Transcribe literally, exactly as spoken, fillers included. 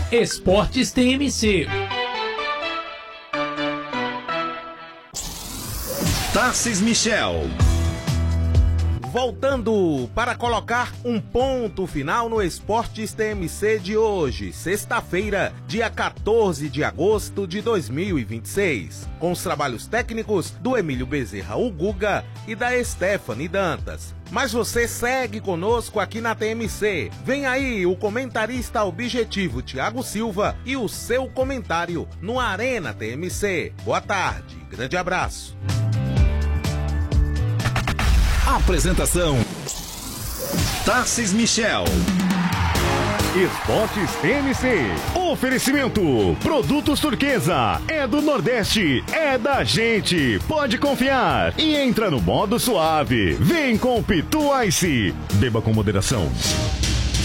Esportes T M C. Tarcísio Michel. Voltando para colocar um ponto final no Esportes T M C de hoje, sexta-feira, dia quatorze de agosto de dois mil e vinte e seis, com os trabalhos técnicos do Emílio Bezerra, o Guga, e da Stephanie Dantas. Mas você segue conosco aqui na T M C. Vem aí o comentarista objetivo Thiago Silva e o seu comentário no Arena T M C. Boa tarde, grande abraço. Apresentação: Tarcísio Michel. Esportes T M C. Oferecimento: Produtos Turquesa. É do Nordeste, é da gente. Pode confiar. E entra no modo suave. Vem com Pitu Ice. Beba com moderação.